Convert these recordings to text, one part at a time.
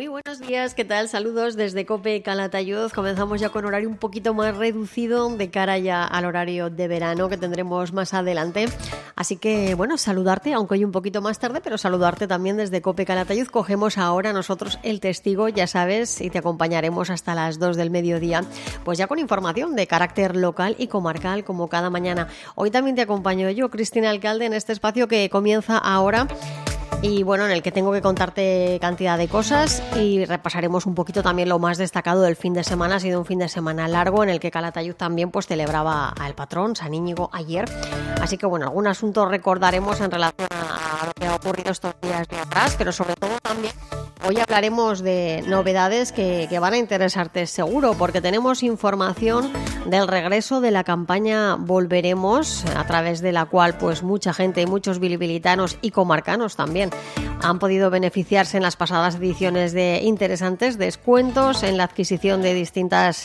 Muy buenos días, ¿qué tal? Saludos desde COPE Calatayud. Comenzamos ya con horario un poquito más reducido de cara ya al horario de verano que tendremos más adelante. Así que, bueno, saludarte, aunque hoy un poquito más tarde, pero saludarte también desde COPE Calatayud. Cogemos ahora nosotros el testigo, ya sabes, y te acompañaremos hasta las 2 del mediodía, pues ya con información de carácter local y comarcal como cada mañana. Hoy también te acompaño yo, Cristina Alcalde, en este espacio que comienza ahora. Y bueno, en el que tengo que contarte cantidad de cosas y repasaremos un poquito también lo más destacado del fin de semana. Ha sido un fin de semana largo en el que Calatayud también pues celebraba al patrón, San Íñigo, ayer. Así que bueno, algún asunto recordaremos en relación a lo que ha ocurrido estos días de atrás, pero sobre todo también hoy hablaremos de novedades que van a interesarte seguro, porque tenemos información del regreso de la campaña Volveremos, a través de la cual pues mucha gente y muchos bilibilitanos y comarcanos también han podido beneficiarse en las pasadas ediciones de interesantes descuentos en la adquisición de distintas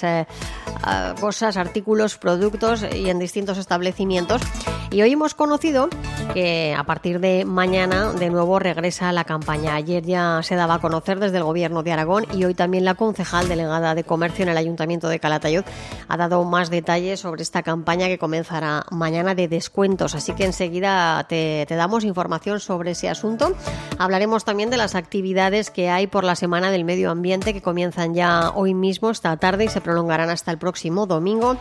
cosas, artículos, productos y en distintos establecimientos. Y hoy hemos conocido que a partir de mañana de nuevo regresa la campaña. Ayer ya se daba a conocer desde el Gobierno de Aragón y hoy también la concejal delegada de Comercio en el Ayuntamiento de Calatayud ha dado más detalles sobre esta campaña que comenzará mañana de descuentos. Así que enseguida te damos información sobre ese asunto. Hablaremos también de las actividades que hay por la Semana del Medio Ambiente que comienzan ya hoy mismo, esta tarde, y se prolongarán hasta el próximo domingo.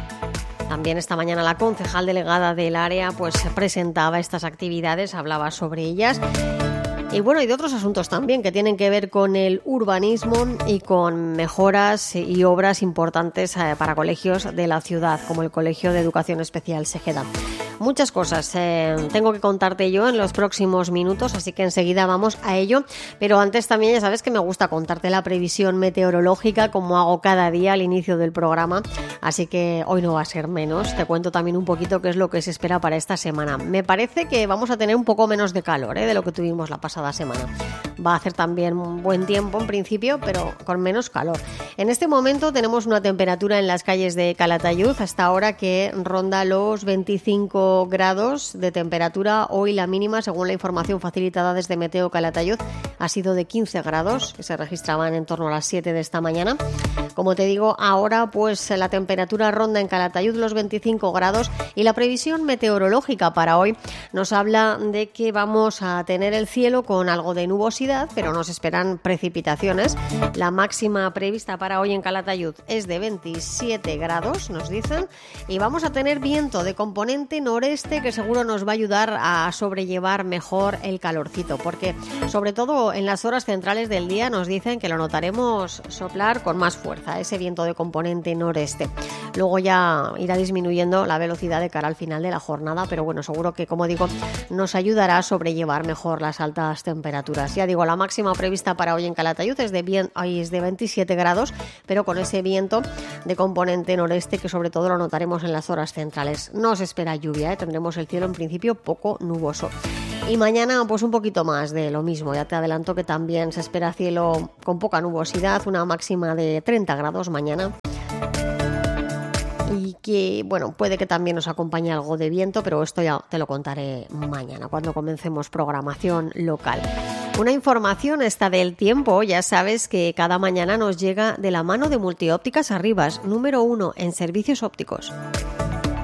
También esta mañana la concejal delegada del área pues presentaba estas actividades, hablaba sobre ellas. Y bueno, y de otros asuntos también que tienen que ver con el urbanismo y con mejoras y obras importantes para colegios de la ciudad, como el Colegio de Educación Especial Segeda. Muchas cosas tengo que contarte yo en los próximos minutos, así que enseguida vamos a ello. Pero antes también ya sabes que me gusta contarte la previsión meteorológica, como hago cada día al inicio del programa. Así que hoy no va a ser menos. Te cuento también un poquito qué es lo que se espera para esta semana. Me parece que vamos a tener un poco menos de calor de lo que tuvimos la pasada semana. Va a hacer también un buen tiempo en principio, pero con menos calor. En este momento tenemos una temperatura en las calles de Calatayud hasta ahora que ronda los 25 grados de temperatura. Hoy la mínima, según la información facilitada desde Meteo Calatayud, ha sido de 15 grados, que se registraban en torno a las 7 de esta mañana. Como te digo, ahora pues la temperatura ronda en Calatayud los 25 grados y la previsión meteorológica para hoy nos habla de que vamos a tener el cielo con algo de nubosidad, pero nos esperan precipitaciones. La máxima prevista para hoy en Calatayud es de 27 grados, nos dicen, y vamos a tener viento de componente noreste que seguro nos va a ayudar a sobrellevar mejor el calorcito, porque sobre todo en las horas centrales del día nos dicen que lo notaremos soplar con más fuerza, ese viento de componente noreste. Luego ya irá disminuyendo la velocidad de cara al final de la jornada, pero bueno, seguro que, como digo, nos ayudará a sobrellevar mejor las altas temperaturas. Ya digo, la máxima prevista para hoy en Calatayud es de 27 grados, pero con ese viento de componente noreste que sobre todo lo notaremos en las horas centrales. No se espera lluvia, tendremos el cielo en principio poco nuboso. Y mañana pues un poquito más de lo mismo. Ya te adelanto que también se espera cielo con poca nubosidad, una máxima de 30 grados mañana. Y que, bueno, puede que también nos acompañe algo de viento, pero esto ya te lo contaré mañana, cuando comencemos programación local. Una información esta del tiempo, ya sabes que cada mañana nos llega de la mano de Multiópticas Arribas, número 1 en servicios ópticos.